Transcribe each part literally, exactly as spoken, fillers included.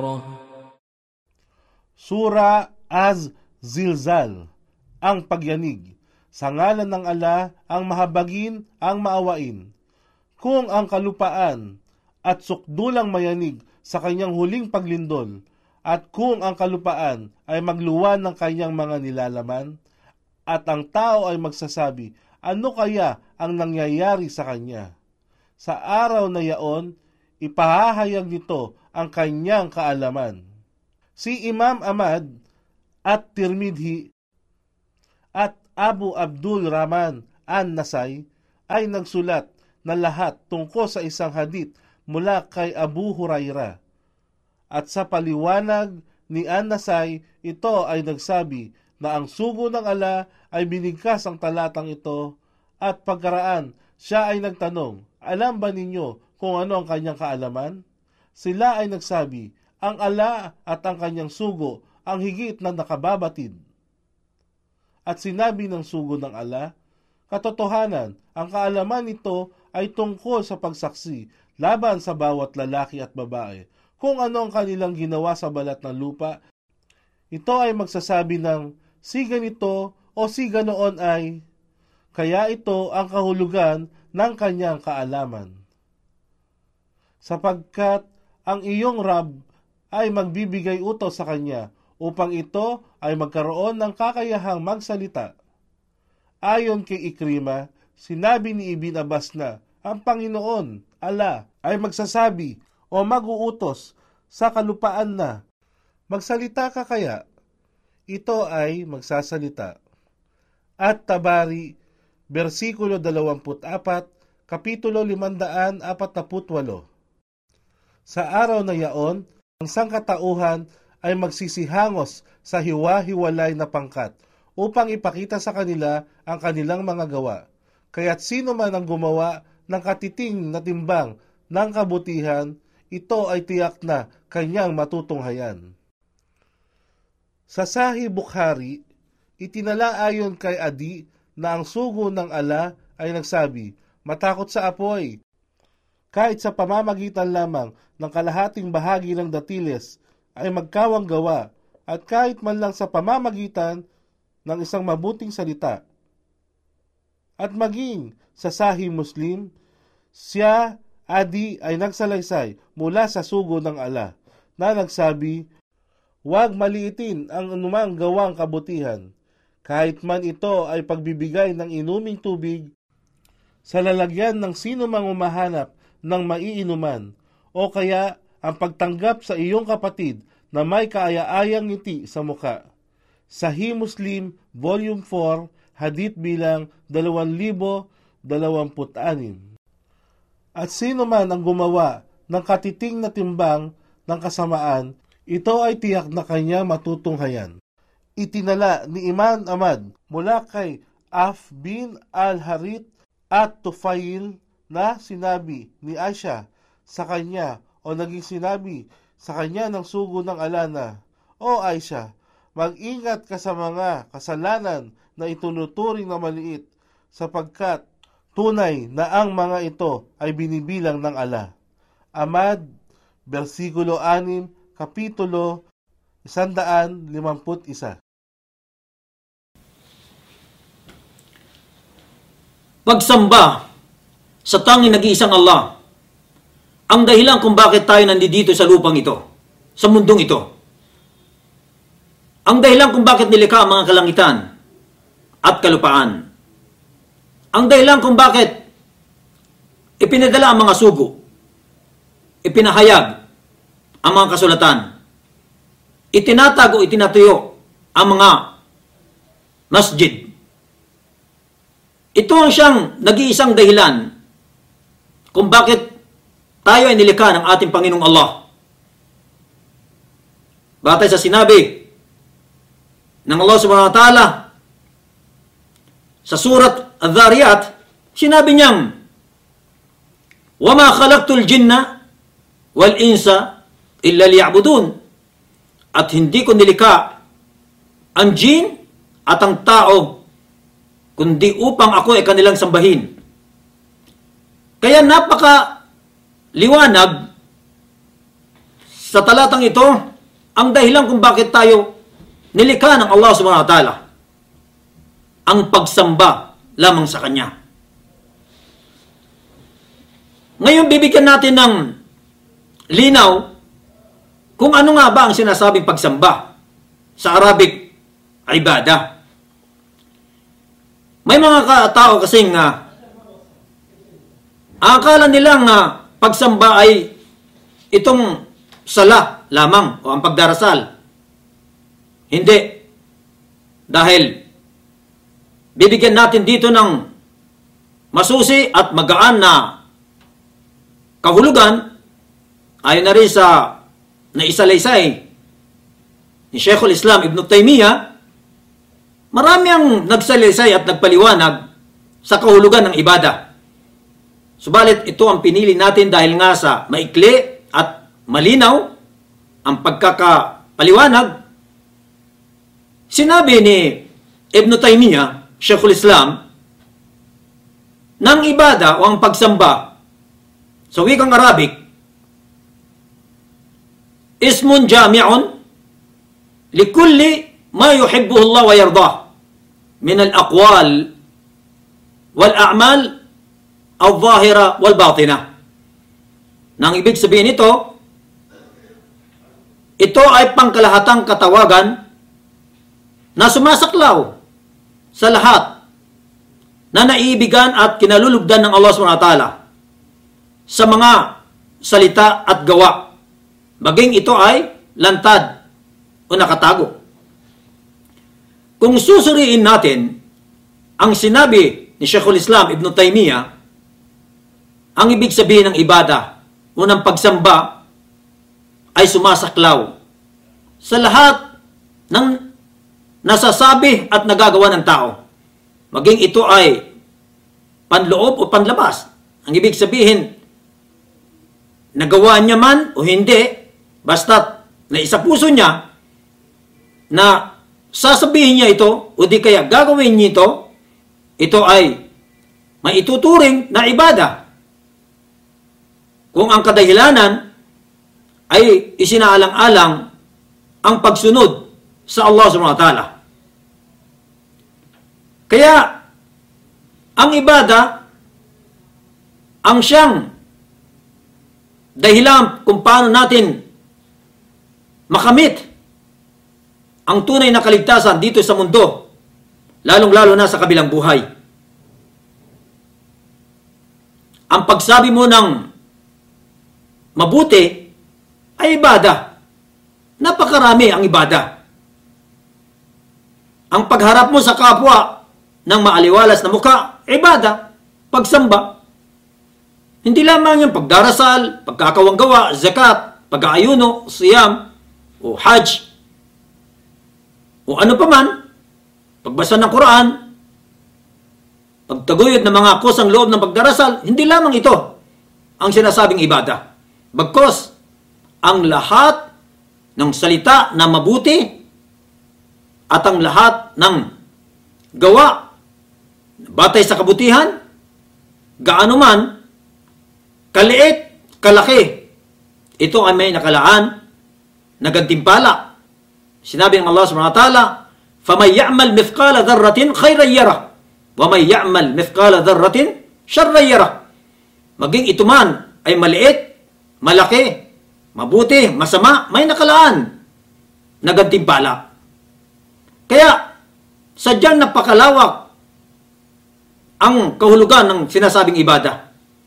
Sura Az-Zilzal, ang pagyanig. Sa ngalan ng Ala, ang mahabagin, ang maawain. Kung ang kalupaan at sukdulang mayanig sa kanyang huling paglindol, at kung ang kalupaan ay magluwan ng kanyang mga nilalaman, at ang tao ay magsasabi, ano kaya ang nangyayari sa kanya? Sa araw na yaon, ipahahayag nito ang kanyang kaalaman. Si Imam Ahmad at Tirmidhi at Abu Abdul Rahman an-Nasai ay nagsulat na lahat tungkol sa isang hadith mula kay Abu Hurairah. At sa paliwanag ni an-Nasai, ito ay nagsabi na ang sugo ng Ala ay binigkas ang talatang ito, at pagkaraan siya ay nagtanong, alam ba ninyo kung ano ang kanyang kaalaman? Sila ay nagsabi, ang Ala at ang kanyang sugo ang higit na nakababatid. At sinabi ng sugo ng Ala, katotohanan, ang kaalaman nito ay tungkol sa pagsaksi laban sa bawat lalaki at babae. Kung ano ang kanilang ginawa sa balat ng lupa, ito ay magsasabi ng si ganito o si ganoon ay, kaya ito ang kahulugan ng kanyang kaalaman. Sapagkat ang iyong Rab ay magbibigay utos sa kanya upang ito ay magkaroon ng kakayahang magsalita. Ayon kay Ikrima, sinabi ni Ibn Abbas na ang Panginoon, Ala, ay magsasabi o mag-uutos sa kalupaan na, magsalita ka kaya? Ito ay magsasalita. At Tabari, versikulo dalawampu't apat, kapitulo limandaan apat na putwalo. Sa araw na yaon, ang sangkatauhan ay magsisihangos sa hiwa-hiwalay na pangkat upang ipakita sa kanila ang kanilang mga gawa. Kaya't sino man ang gumawa ng katiting na timbang ng kabutihan, ito ay tiyak na kanyang matutunghayan. Sa Sahih Bukhari, itinala ayon kay Adi na ang sugo ng Ala ay nagsabi, matakot sa apoy. Kahit sa pamamagitan lamang ng kalahating bahagi ng datiles ay magkawang gawa, at kahit man lang sa pamamagitan ng isang mabuting salita. At maging sa Sahih Muslim, siya, Adi, ay nagsalaysay mula sa sugo ng Ala na nagsabi, huwag maliitin ang anumang gawang kabutihan, kahit man ito ay pagbibigay ng inuming tubig sa lalagyan ng sino mang umahanap ng maiinuman, o kaya ang pagtanggap sa iyong kapatid na may kaaya-ayang ngiti sa muka. Sahih Muslim, Volume four, Hadith bilang dalawang libo dalawamput anim. At sino man ang gumawa ng katiting na timbang ng kasamaan, ito ay tiyak na kanya matutunghayan. Itinala ni Imam Ahmad mula kay Af bin al-Harith at Tufail na sinabi ni Aisha sa kanya o naging sinabi sa kanya ng sugo ng Ala na, O Aisha, mag-ingat ka sa mga kasalanan na itunuturing na maliit, sapagkat tunay na ang mga ito ay binibilang ng Ala. Ahmad, versikulo anim, kapitulo isandaan limamput isa. Pagsamba sa tanging nag-iisang Allah, ang dahilan kung bakit tayo nandito sa lupang ito, sa mundong ito. Ang dahilan kung bakit nilikha ang mga kalangitan at kalupaan. Ang dahilan kung bakit ipinadala ang mga sugo, ipinahayag ang mga kasulatan, itinatago, itinatuyo ang mga masjid. Ito ang siyang nag-iisang dahilan kung bakit tayo ay nilikha ng ating Panginoong Allah. Batay sa sinabi ng Allah subhanahu wa ta'ala sa surat Adh-Dhariyat, sinabi niyang, وَمَا خَلَقْتُ الْجِنَّ وَالْإِنسَ إِلَّا لِيَعْبُدُونَ. At hindi ko nilikha ang jin at ang tao kundi upang ako ay kanilang sambahin. Kaya napaka liwanag sa talatang ito ang dahilan kung bakit tayo nilikha ng Allah subhanahu wa ta'ala. Ang pagsamba lamang sa Kanya. Ngayon, bibigyan natin ng linaw kung ano nga ba ang sinasabing pagsamba. Sa Arabic, ibadah. May mga tao kasing uh, ang akala nilang uh, pagsamba ay itong sala lamang o ang pagdarasal. Hindi. Dahil bibigyan natin dito ng masusi at magaan na kahulugan ayon na rin sa naisalaysay ni Sheikhul Islam Ibn Taymiyyah. Marami ang nagsalaysay at nagpaliwanag sa kahulugan ng ibadah. Subalit ito ang pinili natin dahil nga sa maikli at malinaw ang pagkakapaliwanag. Sinabi ni Ibn Taymiyyah, Sheikhul Islam, ng ibada o ang pagsamba sa wikang Arabic, ismun jami'un likulli ma yuhibbuhu Allah wa yardah min al-aqwal wal-a'mal al-zahira wal-batina. Nang ibig sabihin ito, ito ay pangkalahatang katawagan na sumasaklaw sa lahat na naiibigan at kinalulugdan ng Allah subhanahu wa ta'ala sa mga salita at gawa, maging ito ay lantad o nakatago. Kung susuriin natin ang sinabi ni Sheikhul Islam Ibn Taymiyyah, ang ibig sabihin ng ibada o ng pagsamba ay sumasaklaw sa lahat ng nasasabi at nagagawa ng tao, maging ito ay panloob o panlabas. Ang ibig sabihin, nagawa niya man o hindi, basta't naisapuso niya na sasabihin niya ito o di kaya gagawin niya ito, ito ay maituturing na ibada. Kung ang kadahilanan ay isinaalang-alang ang pagsunod sa Allah subhanahu wa ta'ala. Kaya, ang ibada, ang siyang dahilan kung paano natin makamit ang tunay na kaligtasan dito sa mundo, lalong-lalo na sa kabilang buhay. Ang pagsabi mo ng mabuti ay ibada. Napakarami ang ibada. Ang pagharap mo sa kapwa ng maaliwalas na mukha, ibada, pagsamba. Hindi lamang yung pagdarasal, pagkakawanggawa, zakat, pag-aayuno, siyam, o hajj, o ano pa man, pagbasa ng Quran, pagtaguyod ng mga kusang loob ng pagdarasal, hindi lamang ito ang sinasabing ibada. Bagkos, ang lahat ng salita na mabuti at ang lahat ng gawa batay sa kabutihan, gaano man, kaliit, kalaki, ito ay may nakalaan na gantimpala. Sinabi ng Allah subhanahu wa ta'ala, فَمَنْ يَعْمَلْ مِثْقَالَ ذَرَّةٍ خَيْرًا يَرَهُ وَمَنْ يَعْمَلْ مِثْقَالَ ذَرَّةٍ شَرًّا يَرَهُ. Maging ito man ay maliit, malaki, mabuti, masama, may nakalaan na gantimpala. Kaya, sadyang napakalawak ang kahulugan ng sinasabing ibada.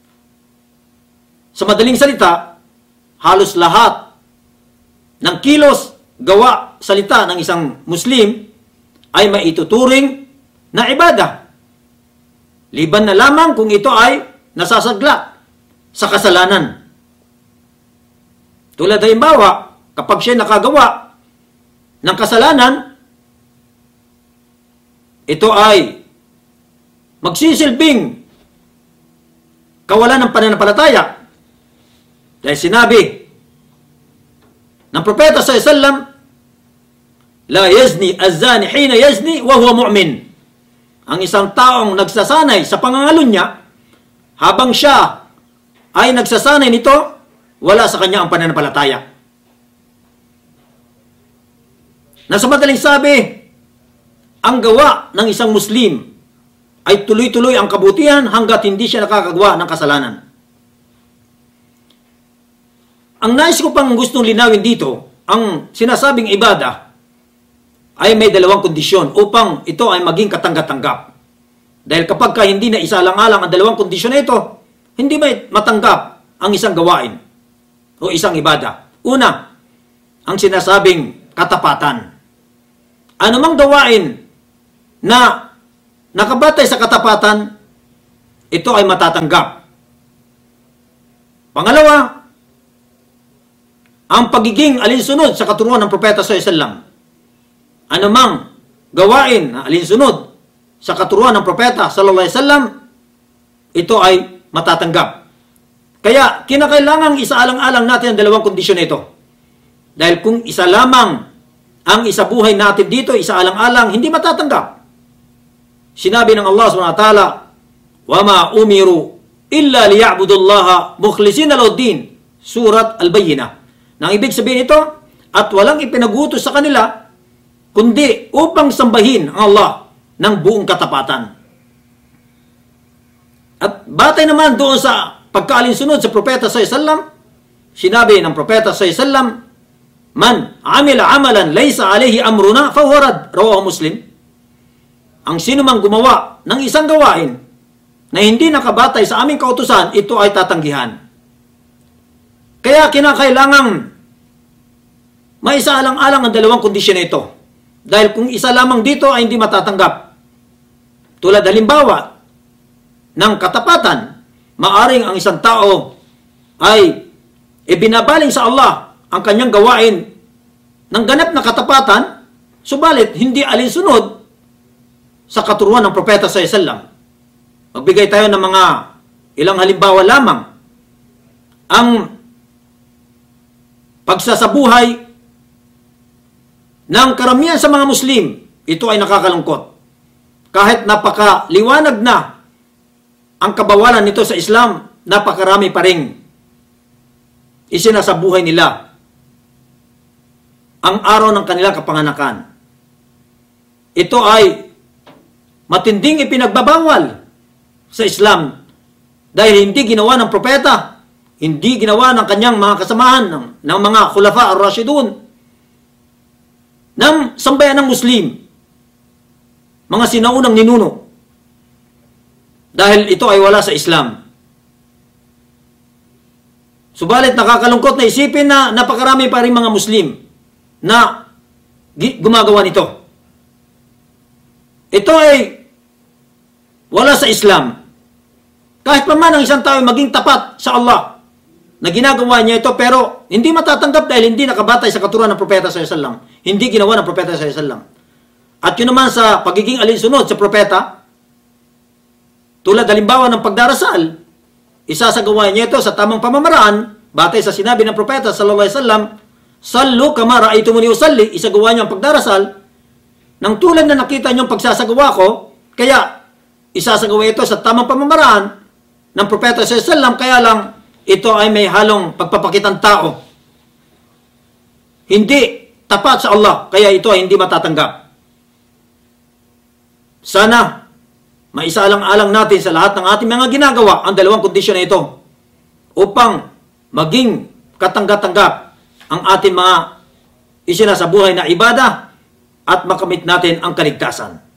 Sa madaling salita, halos lahat ng kilos, gawa, salita ng isang Muslim ay maituturing na ibada. Liban na lamang kung ito ay nasasagla sa kasalanan. Tulad halimbawa, kapag siya nakagawa ng kasalanan, ito ay magsisilbing kawalan ng pananampalataya. Dahil sinabi ng propeta sallallahu alaihi wasallam, la yazni az-zani hina yazni wa huwa mu'min. Ang isang taong nagsasanay sa pangangalun niya, habang siya ay nagsasanay nito, wala sa kanya ang pananampalataya. na sa madaling sabi, ang gawa ng isang Muslim ay tuloy-tuloy ang kabutihan hanggat hindi siya nakakagawa ng kasalanan. Ang nais ko pang gustong linawin dito, ang sinasabing ibada ay may dalawang kondisyon upang ito ay maging katanggap-tanggap. Dahil kapag ka hindi na isalang-alang ang dalawang kondisyon na ito, hindi may matanggap ang isang gawain o isang ibada. Una, ang sinasabing katapatan. Anumang gawain na nakabatay sa katapatan, ito ay matatanggap. Pangalawa, ang pagiging alinsunod sa katuruan ng Propeta sallallahu alaihi wasallam. Anumang gawain na alinsunod sa katuruan ng Propeta sallallahu alaihi wasallam, ito ay matatanggap. Kaya kinakailangang isaalang-alang natin ang dalawang kondisyon nito. Dahil kung isa lamang ang isabuhay natin dito, isaalang-alang, hindi matatanggap. Sinabi ng Allah subhanahu wa ta'ala, وَمَا أُمِرُوا إِلَّا لِيَعْبُدُوا اللَّهَ مُخْلِصِينَ لَهُ الدِّينَ. Surat Al-Bayyinah. Nang ibig sabihin ito, at walang ipinagutos sa kanila, kundi upang sambahin ang Allah ng buong katapatan. At batay naman doon sa pagkaalinsunod sa Propeta sallallahu alaihi wasallam, sinabi ng Propeta sallallahu alaihi wasallam, Man amila amalan laysa alayhi amruna fahuwa rad. Rawahu Muslim. Ang sino mang gumawa ng isang gawain na hindi nakabatay sa aming kautusan, ito ay tatanggihan. Kaya kinakailangang maisaalang-alang ang dalawang kondisyon na ito. Dahil kung isa lamang dito ay hindi matatanggap. Tulad halimbawa ng katapatan, maaring ang isang tao ay ibinabaling sa Allah ang kanyang gawain ng ganap na katapatan, subalit hindi alinsunod sa katuruan ng Propeta sallallahu alaihi wasallam. Magbigay tayo ng mga ilang halimbawa lamang. Ang pagsasabuhay ng karamihan sa mga Muslim, ito ay nakakalungkot. Kahit napakaliwanag na ang kabawalan nito sa Islam, napakarami pa ring isinasabuhay nila ang araw ng kanilang kapanganakan. Ito ay matinding ipinagbabawal sa Islam dahil hindi ginawa ng propeta, hindi ginawa ng kanyang mga kasamahan, ng, ng mga khulafa ar-rashidun, ng sambayan ng Muslim, mga sinaunang ninuno, dahil ito ay wala sa Islam. Subalit nakakalungkot na isipin na napakarami pa rin mga Muslim na gumagawa nito. Ito ay wala sa Islam. Kahit pa man ang isang tao maging tapat sa Allah na ginagawa niya ito, pero hindi matatanggap dahil hindi nakabatay sa katuruan ng Propeta sallallahu alaihi wasallam. Hindi ginawa ng Propeta sallallahu alaihi wasallam. At yun naman sa pagiging alinsunod sa Propeta, tulad halimbawa ng pagdarasal, isasagawa niya ito sa tamang pamamaraan, batay sa sinabi ng Propeta sallallahu alaihi wasallam, Sallu kama ra'aytumuni usalli, isagawa niyo ang pagdarasal nang tulad na nakita niyo ang pagsasagawa ko, kaya isasagawa ito sa tamang pamamaraan ng Propeta sallallahu alaihi wasallam, kaya lang ito ay may halong pagpapakitang tao. Hindi tapat sa Allah, kaya ito ay hindi matatanggap. Sana maisalang-alang natin sa lahat ng ating mga ginagawa ang dalawang kondisyon na ito upang maging katanggap-tanggap ang ating mga isinasabuhay na ibada at makamit natin ang kaligtasan.